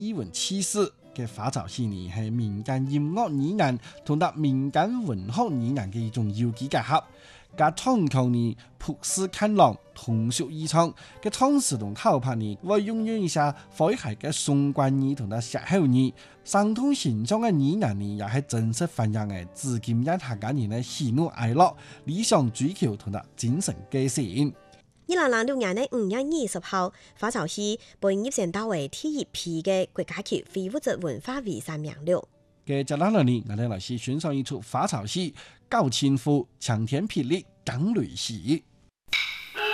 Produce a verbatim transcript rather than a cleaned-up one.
語文氣勢嘅花朝戲呢，係民間音樂語言同埋民間文學語言嘅一種有機結合。加唱腔呢，普世看朗，通俗易唱。嘅唱詞同頭拍呢，會運用一下詼諧嘅雙關語同埋歇後語，生動形象嘅語言呢，也係真實反映嘅至今一下嘅人嘅喜怒哀樂、理想追求同埋精神個性。 二零零六年嘅五月二十號，花朝戲被入選到為第一批嘅國家級非物質文化遺產名錄。 嘅接落嚟呢，我哋來先欣賞一出花朝戲《九千戶》，晴天霹靂驚雷鳴。